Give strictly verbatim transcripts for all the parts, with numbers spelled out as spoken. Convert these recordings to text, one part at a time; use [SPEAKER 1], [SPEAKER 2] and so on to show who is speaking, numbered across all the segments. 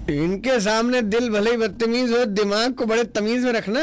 [SPEAKER 1] इनके सामने दिल भले ही बदतमीज हो, दिमाग को बड़े तमीज में रखना,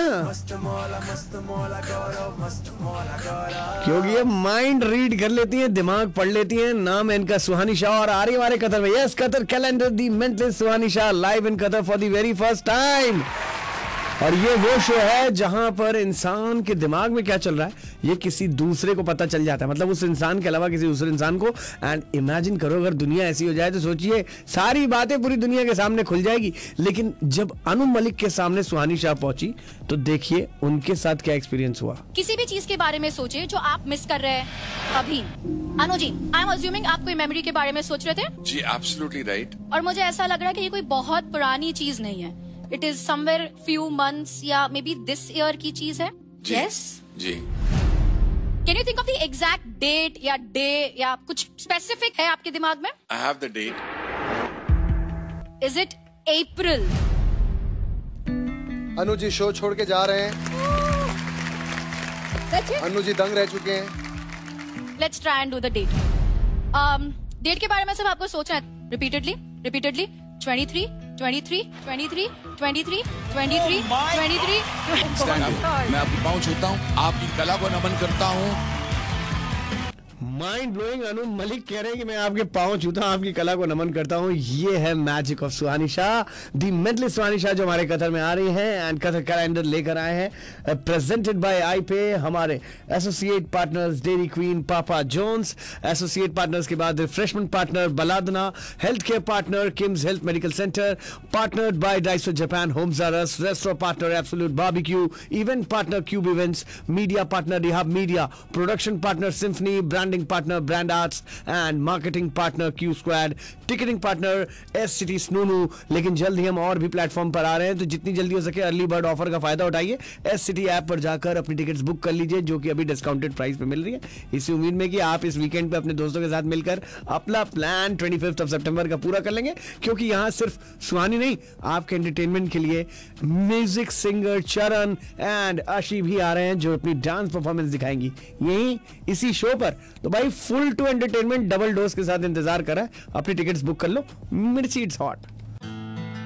[SPEAKER 1] क्योंकि ये माइंड रीड कर लेती हैं, दिमाग पढ़ लेती हैं। नाम है इनका सुहानी शाह और आ रही हमारे कतर में, yes Qatar calendar the mentalist Suhani Shah live in Qatar for the very first time. और ये वो शो है जहां पर इंसान के दिमाग में क्या चल रहा है ये किसी दूसरे को पता चल जाता है, मतलब उस इंसान के अलावा किसी दूसरे इंसान को। एंड इमेजिन करो अगर दुनिया ऐसी हो जाए तो सोचिए सारी बातें पूरी दुनिया के सामने खुल जाएगी। लेकिन जब अनु मलिक के सामने सुहानी शाह पहुंची तो देखिए उनके साथ क्या एक्सपीरियंस हुआ।
[SPEAKER 2] किसी भी चीज के बारे में सोचे जो आप मिस कर रहे हैं अभी। Anu ji, I am assuming आप कोई मेमोरी के बारे में सोच रहे थे?
[SPEAKER 3] जी एब्सोल्युटली राइट।
[SPEAKER 2] और मुझे ऐसा लग रहा है कि ये कोई बहुत पुरानी चीज नहीं है, it is somewhere few months या मे बी दिस ईयर की चीज है।
[SPEAKER 3] Yes ji.
[SPEAKER 2] Can you think of the exact date या डे या कुछ स्पेसिफिक है आपके दिमाग में?
[SPEAKER 3] I have the date.
[SPEAKER 2] Is it April?
[SPEAKER 4] Anu ji show छोड़ के जा रहे हैं, अनु जी दंग रह चुके हैं।
[SPEAKER 2] Let's try and do the date. Date के बारे में सब आपको सोचना है repeatedly repeatedly. Twenty three twenty three twenty three twenty three twenty three twenty three.
[SPEAKER 3] मैं आपकी पाँव छूता हूँ, आपकी कला को नमन करता हूँ।
[SPEAKER 1] Mind blowing. अनु मलिक कह रहे हैं कि मैं आपके पाँव छूता हूं, आपकी कला को नमन करता हूं। ये है magic of Suhani Shah, the mentalist सुहानी शाह जो हमारे कतर में आ रही हैं एंड कतर कैलेंडर लेकर आए हैं, प्रेजेंटेड बाय आई पे। हमारे एसोसिएट पार्टनर्स डेयरी क्वीन पापा जोन्स, एसोसिएट पार्टनर्स के बाद refreshment partner बलादना, health care partner KIMS health medical centre, partnered bye Daiso Japan Holmes are us, restaurant partner absolute barbecue, event partner cube events, media partner rehab media, production partner symphony, branding partner brand arts and marketing partner Q squad, ticketing partner S city स्नूनू। लेकिन जल्द ही हम और भी platform पर आ रहे हैं, तो जितनी जल्दी हो सके अर्ली बर्ड ऑफर का फायदा उठाइए। एस सिटी ऐप पर जाकर अपनी टिकट्स बुक कर लीजिए जो कि अभी डिस्काउंटेड प्राइस पे मिल रही है, इसी उम्मीद में कि आप इस वीकेंड पे अपने दोस्तों के साथ मिलकर अपना प्लान ट्वेंटी फिफ्थ ऑफ सितंबर का पूरा कर लेंगे, क्योंकि यहाँ सिर्फ सुहानी नहीं आपके एंटरटेनमेंट के लिए म्यूजिक सिंगर चरण एंड आशी भी आ रहे हैं जो अपनी डांस परफॉर्मेंस दिखाएंगी यही इसी शो पर। तो भाई full to entertainment double dose के साथ इंतजार कर रहा है, अपनी टिकट्स बुक कर लो, मिर्ची इट्स हॉट।